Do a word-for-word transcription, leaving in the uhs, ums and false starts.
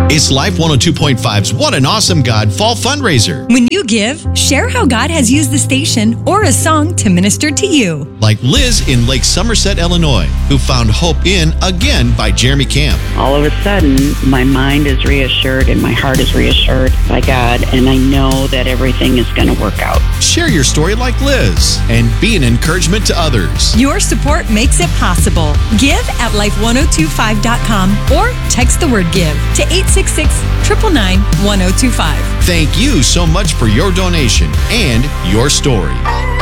It's Life one oh two point five's What an Awesome God Fall Fundraiser. When you give, share how God has used the station or a song to minister to you. Like Liz in Lake Somerset, Illinois, who found hope in Again by Jeremy Camp. All of a sudden, my mind is reassured and my heart is reassured by God, and I know that everything is going to work out. Share your story like Liz and be an encouragement to others. Your support makes it possible. Give at life one oh two five dot com or text the word GIVE to eight six six, nine nine nine, one oh two five. Thank you so much for your donation and your story.